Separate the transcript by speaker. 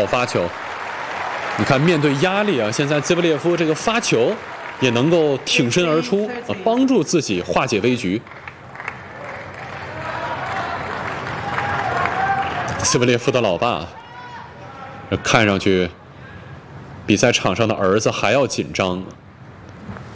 Speaker 1: 好发球。你看，面对压力啊，现在兹维列夫这个发球也能够挺身而出啊，帮助自己化解危局。兹维列夫的老爸看上去比在场上的儿子还要紧张。